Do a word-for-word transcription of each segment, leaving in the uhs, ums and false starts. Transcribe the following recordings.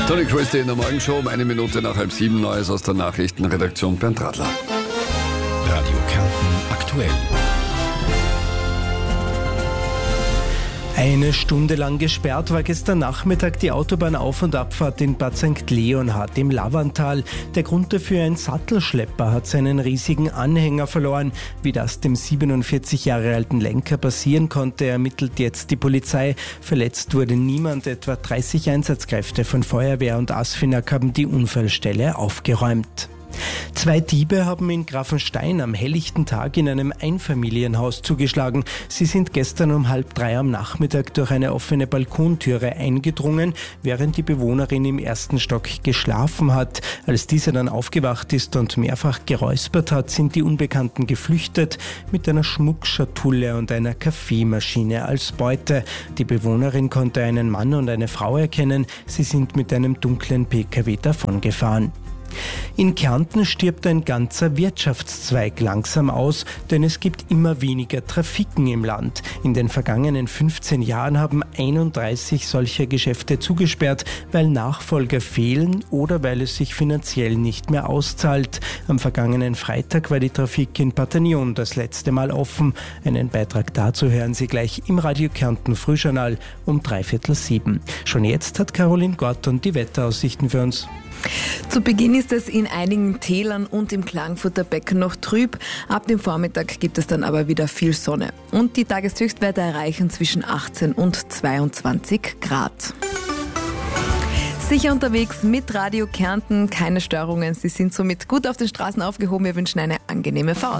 Tony Christie in der Morgenshow um eine Minute nach halb sieben. Neues aus der Nachrichtenredaktion, Bernd Radler. Radio Kärnten aktuell. Eine Stunde lang gesperrt war gestern Nachmittag die Autobahnauf- und Abfahrt in Bad Sankt Leonhard im Lavantal. Der Grund dafür: ein Sattelschlepper hat seinen riesigen Anhänger verloren. Wie das dem siebenundvierzig Jahre alten Lenker passieren konnte, ermittelt jetzt die Polizei. Verletzt wurde niemand. Etwa dreißig Einsatzkräfte von Feuerwehr und ASFINAG haben die Unfallstelle aufgeräumt. Zwei Diebe haben in Grafenstein am helllichten Tag in einem Einfamilienhaus zugeschlagen. Sie sind gestern um halb drei am Nachmittag durch eine offene Balkontüre eingedrungen, während die Bewohnerin im ersten Stock geschlafen hat. Als diese dann aufgewacht ist und mehrfach geräuspert hat, sind die Unbekannten geflüchtet mit einer Schmuckschatulle und einer Kaffeemaschine als Beute. Die Bewohnerin konnte einen Mann und eine Frau erkennen. Sie sind mit einem dunklen P K W davongefahren. In Kärnten stirbt ein ganzer Wirtschaftszweig langsam aus, denn es gibt immer weniger Trafiken im Land. In den vergangenen fünfzehn Jahren haben einunddreißig solcher Geschäfte zugesperrt, weil Nachfolger fehlen oder weil es sich finanziell nicht mehr auszahlt. Am vergangenen Freitag war die Trafik in Patagnon das letzte Mal offen. Einen Beitrag dazu hören Sie gleich im Radio Kärnten Frühjournal um dreiviertel sieben. Schon jetzt hat Caroline Gorton die Wetteraussichten für uns. Zu Beginn ist es in einigen Tälern und im Klagenfurter Becken noch trüb. Ab dem Vormittag gibt es dann aber wieder viel Sonne. Und die Tageshöchstwerte erreichen zwischen achtzehn und zweiundzwanzig Grad. Sicher unterwegs mit Radio Kärnten, keine Störungen. Sie sind somit gut auf den Straßen aufgehoben. Wir wünschen eine angenehme Fahrt.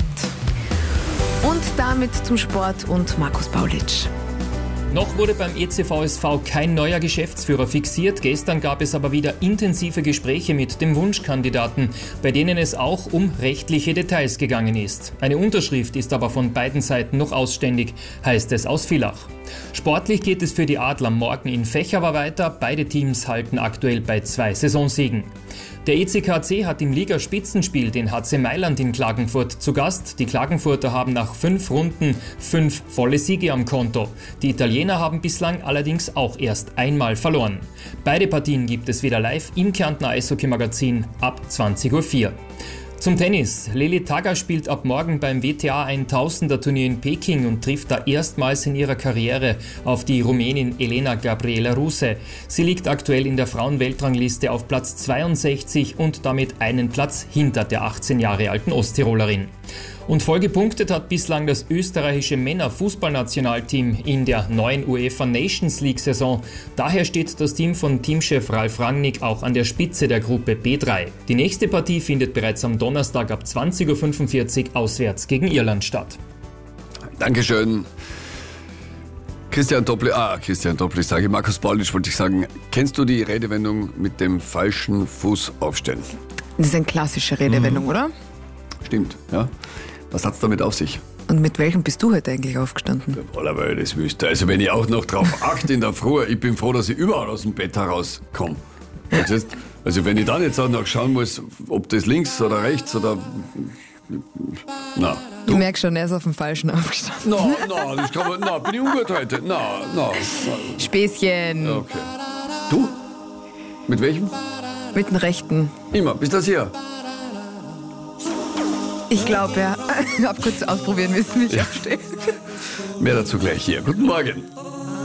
Und damit zum Sport und Markus Paulitsch. Noch wurde beim E C V S V kein neuer Geschäftsführer fixiert. Gestern gab es aber wieder intensive Gespräche mit dem Wunschkandidaten, bei denen es auch um rechtliche Details gegangen ist. Eine Unterschrift ist aber von beiden Seiten noch ausständig, heißt es aus Villach. Sportlich geht es für die Adler morgen in Fächerwa weiter. Beide Teams halten aktuell bei zwei Saisonsiegen. Der E C K C hat im Ligaspitzenspiel den H C Mailand in Klagenfurt zu Gast. Die Klagenfurter haben nach fünf Runden fünf volle Siege am Konto. Die Italiener haben bislang allerdings auch erst einmal verloren. Beide Partien gibt es wieder live im Kärntner Eishockey-Magazin ab zwanzig Uhr vier. Zum Tennis. Lili Tagger spielt ab morgen beim W T A tausender Turnier in Peking und trifft da erstmals in ihrer Karriere auf die Rumänin Elena Gabriela Ruse. Sie liegt aktuell in der Frauenweltrangliste auf Platz zweiundsechzig und damit einen Platz hinter der achtzehn Jahre alten Osttirolerin. Und voll gepunktet hat bislang das österreichische Männer-Fußballnationalteam in der neuen UEFA Nations League-Saison. Daher steht das Team von Teamchef Ralf Rangnick auch an der Spitze der Gruppe B drei. Die nächste Partie findet bereits am Donnerstag ab zwanzig Uhr fünfundvierzig auswärts gegen Irland statt. Dankeschön. Christian Doppel, ah, Christian Doppel, ich sage Markus Paulitsch, wollte ich sagen, kennst du die Redewendung mit dem falschen Fuß aufstellen? Das ist eine klassische Redewendung, mhm. oder? Stimmt, ja. Was hat's damit auf sich? Und mit welchem bist du heute eigentlich aufgestanden? Ja, weil das wüsste. Also wenn ich auch noch drauf achte in der Früh, ich bin froh, dass ich überall aus dem Bett herauskomme. Also wenn ich dann jetzt auch noch schauen muss, ob das links oder rechts oder... Na, du ich merke schon, er ist auf dem Falschen aufgestanden. Na, na, das kann man, na, bin ich ungut heute. Na, na, na. Späßchen. Okay. Du? Mit welchem? Mit dem Rechten. Immer, bis das hier. Ich glaube, ja. Ich habe kurz ausprobieren müssen, wie ich ja. aufstehe. Mehr dazu gleich hier. Guten Morgen.